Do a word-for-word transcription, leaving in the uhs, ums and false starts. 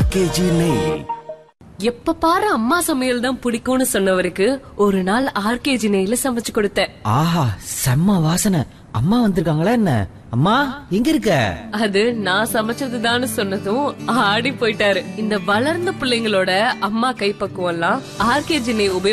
RKG நெய். எப்ப பாரு அம்மா சமையல் தான் பிடிக்கும்னு சொன்னவருக்கு ஒரு நாள் ஆர்கேஜி நெய்ல சமைச்சு கொடுத்தேன். ஆஹா, செம்ம வாசனை. அம்மா வந்திருக்காங்களா என்ன? அம்மா எங்க இருக்க? அது நான் சமைச்சதுதான்னு சொன்னதும் ஆடி போயிட்டாரு. இந்த வளர்ந்த பிள்ளைங்களோட அம்மா கைப்பக்குவம் எல்லாம் ஆர்கேஜி நெய் உபயோக